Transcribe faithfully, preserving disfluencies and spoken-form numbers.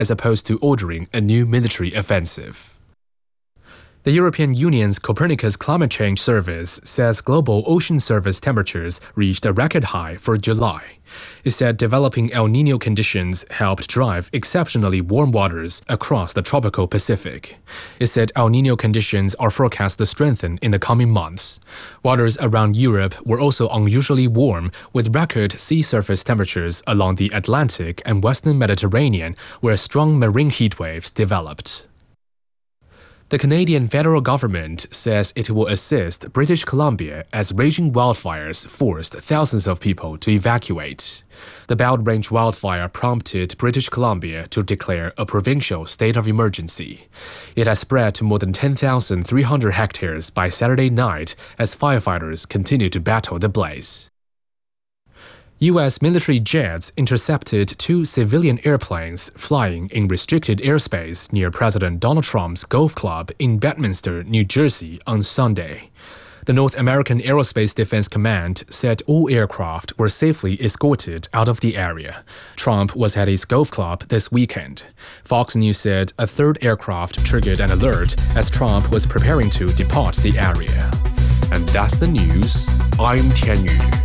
as opposed to ordering a new military offensive. The European Union's Copernicus Climate Change Service says global ocean surface temperatures reached a record high for July. It said developing El Niño conditions helped drive exceptionally warm waters across the tropical Pacific. It said El Niño conditions are forecast to strengthen in the coming months. Waters around Europe were also unusually warm, with record sea surface temperatures along the Atlantic and western Mediterranean, where strong marine heat waves developed. The Canadian federal government says it will assist British Columbia as raging wildfires forced thousands of people to evacuate. The Belt Range wildfire prompted British Columbia to declare a provincial state of emergency. It has spread to more than ten thousand three hundred hectares by Saturday night as firefighters continue to battle the blaze. U S military jets intercepted two civilian airplanes flying in restricted airspace near President Donald Trump's golf club in Bedminster, New Jersey on Sunday. The North American Aerospace Defense Command said all aircraft were safely escorted out of the area. Trump was at his golf club this weekend. Fox News said a third aircraft triggered an alert as Trump was preparing to depart the area. And that's the news. I'm Tian Yu.